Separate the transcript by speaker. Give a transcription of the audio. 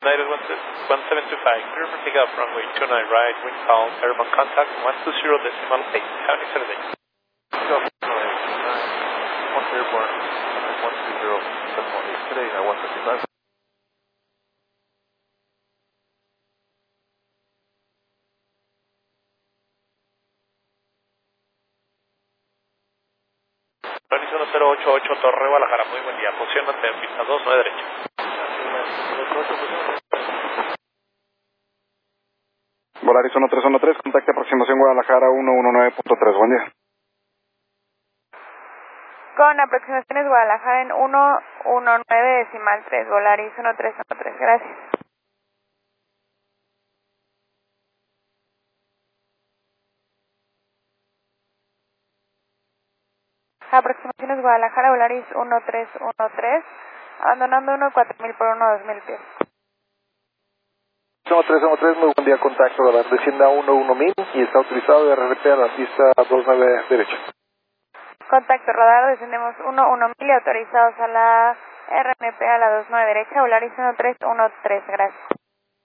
Speaker 1: United 1725, clear for pickup, runway 29 right, wind calm, airborne contact 120.8. Have an excellent day.
Speaker 2: Pickup, runway 29, 1 airborne, 120.8 today at 155.
Speaker 1: Organiza 1088 Torre Guadalajara, muy buen día. Posiciónate en pista 2, 9 derecha.
Speaker 3: Volaris 1313, contacte aproximación Guadalajara 119.3, buen día.
Speaker 4: Con aproximaciones Guadalajara en 119.3, Volaris 1313, gracias. Aproximaciones Guadalajara, Volaris 1313, abandonando 14000 por 12000 pies.
Speaker 2: 1313, muy buen día, contacto radar, descienda a 11000 y está autorizado de RRP a la pista 29 derecha.
Speaker 4: Contacto radar, descendemos 11000 y autorizados a la RMP a la 29 derecha, Volaris 1313, gracias.